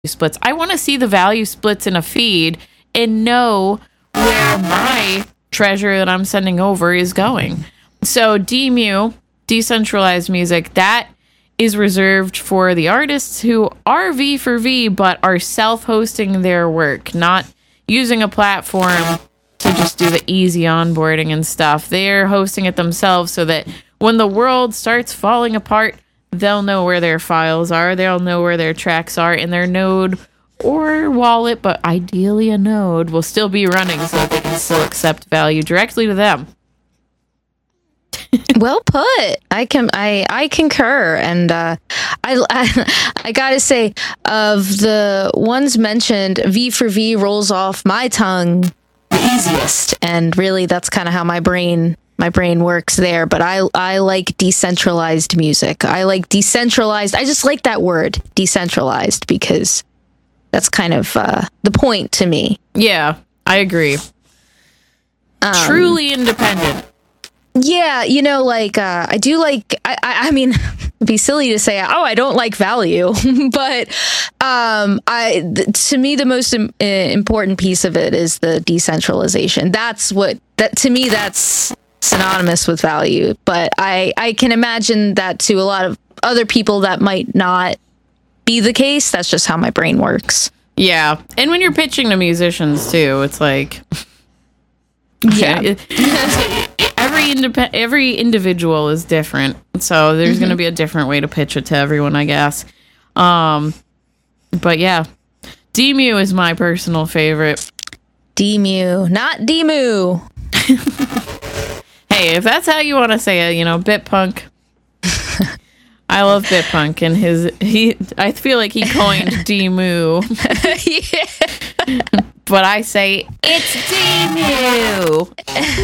splits. I want to see the value splits in a feed and know where my treasure that I'm sending over is going. So DMU, decentralized music, that is reserved for the artists who are V for V but are self-hosting their work, not using a platform to just do the easy onboarding and stuff. They're hosting it themselves so that when the world starts falling apart, they'll know where their files are, they'll know where their tracks are, and their node or wallet, but ideally a node, will still be running so that they can still accept value directly to them. Well put. I concur, and I gotta say, of the ones mentioned, V for V rolls off my tongue the easiest, and really that's kind of how my brain works there. But I like decentralized music. I like decentralized. I just like that word, decentralized, because that's kind of the point to me. Yeah, I agree. Truly independent. Yeah, you know, like, I do like, I mean, it'd be silly to say, oh, I don't like value, but to me, the most important piece of it is the decentralization. To me, that's synonymous with value, but I can imagine that to a lot of other people that might not be the case. That's just how my brain works. Yeah, and when you're pitching to musicians, too, it's like... Yeah. Every individual is different, so there's going to be a different way to pitch it to everyone, I guess. But yeah, DMU is my personal favorite. DMU, not Demu. Hey, if that's how you want to say it, Bitpunk. I love Bitpunk, and I feel like he coined Demu. Yeah. But I say, it's Demu!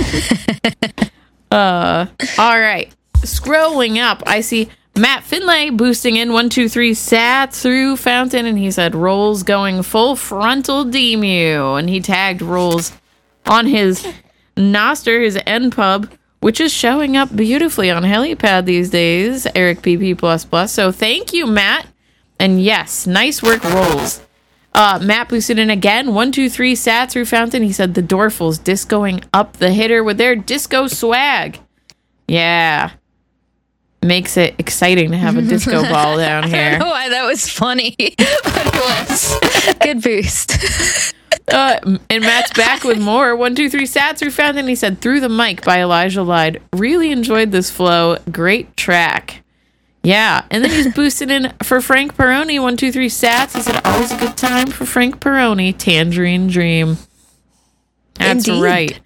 All right. Scrolling up, I see Matt Finlay boosting in 123 sat through Fountain, and he said, Rolls going full frontal Demu. And he tagged Rolls on his Noster, his NPub, which is showing up beautifully on Helipad these days, Eric PP++. So thank you, Matt. And yes, nice work, Rolls. Matt boosted in again, 123 sat through Fountain. He said the Dorfels discoing up the hitter with their disco swag. Yeah. Makes it exciting to have a disco ball down here. I don't know why that was funny, but it was. Good boost. And Matt's back with more. 123 sat through Fountain. He said, Through the Mic by Elijah Lied. Really enjoyed this flow. Great track. Yeah, and then he's boosted in for Frank Peroni, 123 sats. He said, always a good time for Frank Peroni, Tangerine Dream. That's Indeed.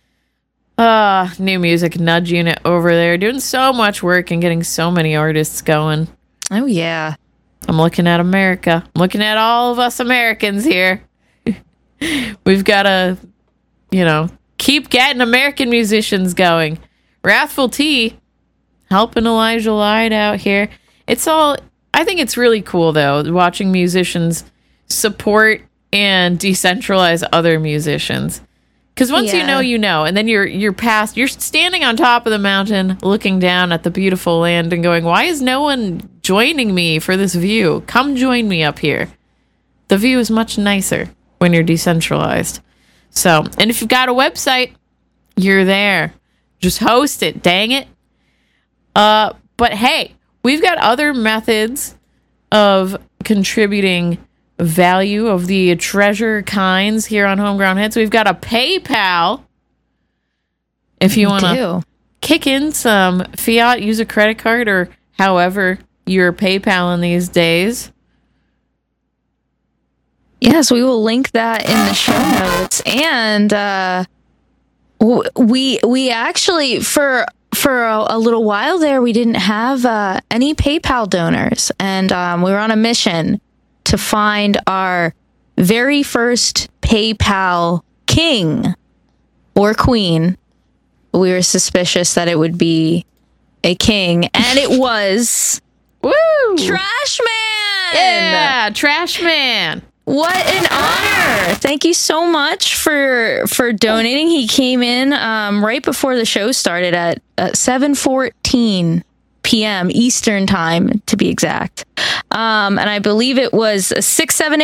right. New music nudge unit over there, doing so much work and getting so many artists going. Oh, yeah. I'm looking at America. I'm looking at all of us Americans here. We've got to, keep getting American musicians going. Wrathful T helping Elijah Lied out here. I think it's really cool, though, watching musicians support and decentralize other musicians. Because once you know, and then you're standing on top of the mountain, looking down at the beautiful land and going, why is no one joining me for this view? Come join me up here. The view is much nicer when you're decentralized. So, and if you've got a website, you're there. Just host it, dang it. But hey, we've got other methods of contributing value of the treasure kinds here on Homegrown Hits. We've got a PayPal. If you want to kick in some fiat, use a credit card, or however you're PayPaling these days. Yes, we will link that in the show notes. And we actually, for a little while there, we didn't have any PayPal donors, and we were on a mission to find our very first PayPal king or queen. We were suspicious that it would be a king, and it was Woo! Trash Man. Yeah, Trash Man. What an honor. Thank you so much for donating. He came in right before the show started at 7:14 p.m. Eastern time, to be exact. And I believe it was 678